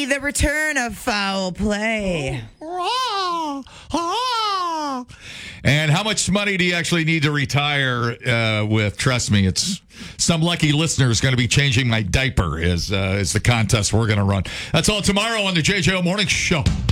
the return of foul play. And how much money do you actually need to retire with? Trust me, it's some lucky listener is going to be changing my diaper is the contest we're going to run. That's all tomorrow on the JJO Morning Show.